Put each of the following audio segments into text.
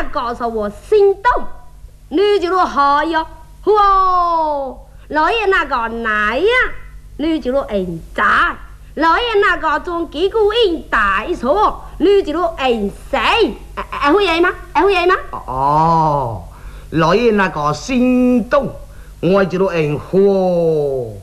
那告诉我心动，你就说好哟。哇，老爷那个哪呀？你就说在。老爷那个从几个人大说，你就说谁？会爷吗？会爷吗？ 哦，老爷那个心动，我就说嚯。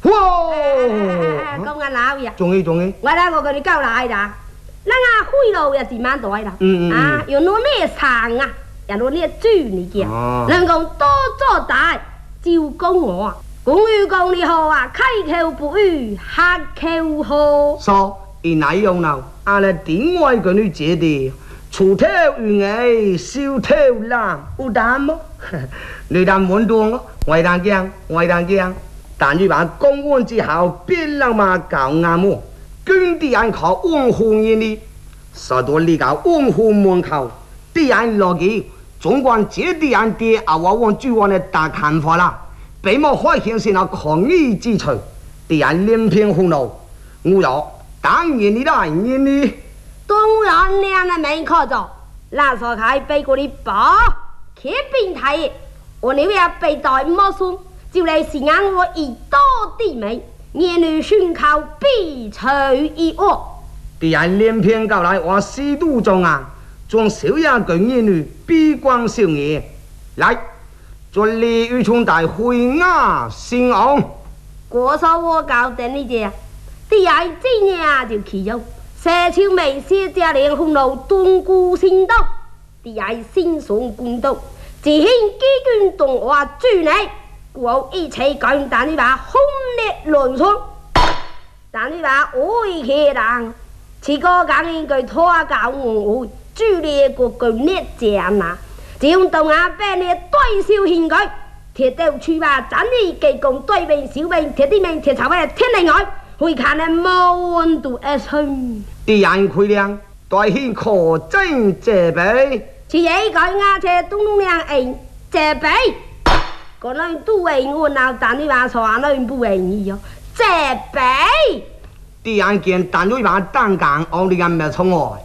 讲啊老爷， 中意， 我那个跟你交来的，那个贿赂也是蛮多的，有那咩长啊，有那咩猪你讲，能够多做大，就讲我，公寓讲你好啊，开口不语，黑口好。 说，哪样呢？阿来另外个女姐的，出头云哎，小头郎，有胆么？你胆蛮多，我胆讲。但你把公安之后，别人嘛搞啱么？捐啲人靠安户人哩，实到你搞安户门口，啲人落去，总管这啲人啲啊往主管的大看法啦，被我发现是那抗议之处，啲人连篇轰怒，我有当然你来人哩。 当然两人没看着，那时候还被过你包，铁病态，我那边被带没送。就来是让我一刀地美，年女胸口必除一恶。 敌人连篇告来，我西都中啊，将小丫个年女逼光少爷来，做李玉冲大会啊先昂。 过手我搞定你这，敌人今年就起咗，蛇桥眉写家连红路东姑心斗，敌人心爽官道，自兴机军动画主你。我一起讲，但你把轰烈乱冲，但你把威胁人，此个讲一句拖教我，朱烈个句烈讲啊，只用动下俾你对笑献举，铁刀出把斩你技工对兵小兵，铁啲命铁巢俾天另外，会看你冇温度一春。 敌人亏量，对现可真这备， 此一句阿车东东亮这备。个人都为我闹，但你话说人不为你哟，这辈。 敌人见但你把单干，我哋人咪冲我。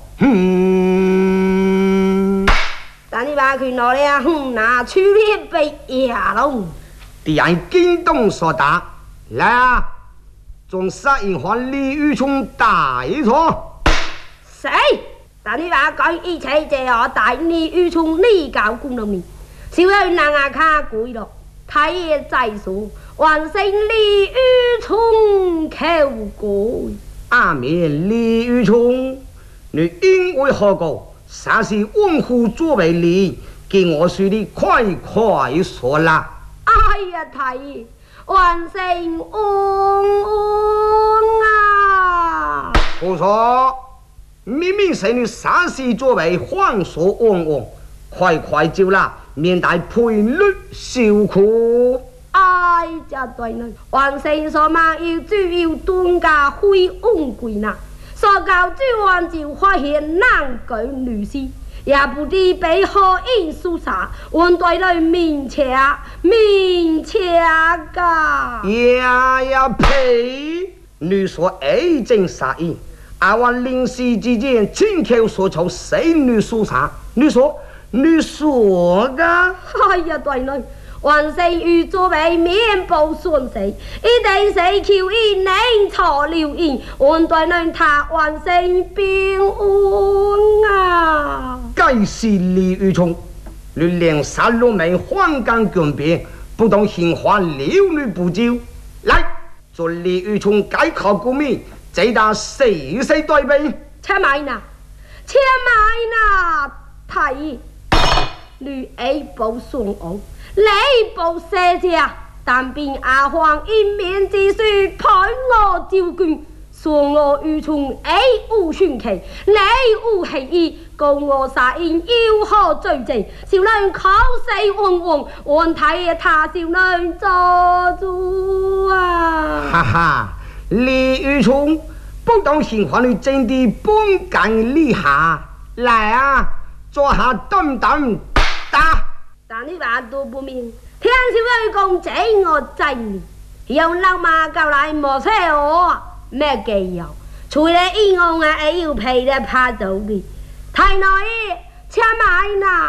但你话佢攞咧，拿出列被压咯。 敌人惊动所打，来啊！从杀人犯李玉冲大一错。 谁？但你话讲一切这我大李玉冲呢搞公路面，小人那牙卡攰咯。太爷再说，完成李玉冲口过。 阿面李玉冲，你因为何故？啥是温户作为你？给我说的快说啦！ 哎呀，太爷，完成啊！ 胡说！明明是你啥事作为，谎说嗡，快招啦！免带赔率受苦。 哎呀，对了，王生所嘛要主要端家灰安贵呐，所教主王就发现难举女士，也不知被何因所杀，我对来面前噶。 呀呸！你说爱情杀人，阿王临时之间亲口说出谁女所杀？你说个？ 哎呀，对了，王生欲作为面部损失，一定是求伊能错了因，我对人他王生平安啊！ 该是李玉冲，你连杀戮命换干军兵，不懂心花流女不救。来，做李玉冲改考公民，这打谁对兵？ 且买呐，太医。女 A 部送我，你部射家，但便阿黄一面之书派我招军，送我欲从 A 无传奇，你无奇意，告我杀人要何罪证？小娘口死嗡，我睇他小娘做主啊！ 哈哈，李玉冲，不当心话你真的本干厉害，来啊，坐下等等。打！ 但你话都不明，听小娘讲这我真，有老马教来莫车我咩技有，除了英雄啊，要皮的怕到的，太耐，且买呐。